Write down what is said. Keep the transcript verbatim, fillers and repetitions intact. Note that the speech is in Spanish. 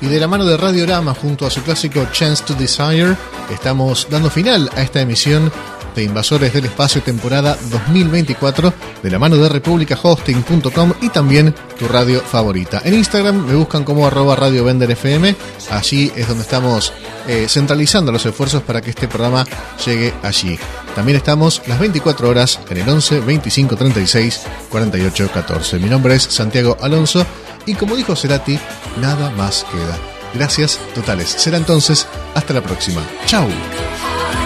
Y de la mano de Radiorama, junto a su clásico Chance to Desire, estamos dando final a esta emisión de Invasores del Espacio temporada dos mil veinticuatro, de la mano de republica hosting punto com y también tu radio favorita. En Instagram me buscan como arroba Radio Vender F M. Allí es donde estamos eh, centralizando los esfuerzos para que este programa llegue allí. También estamos las veinticuatro horas en el once, veinticinco, treinta y seis, cuarenta y ocho, catorce. Mi nombre es Santiago Alonso y como dijo Cerati, nada más queda. Gracias totales. Será entonces hasta la próxima. Chau.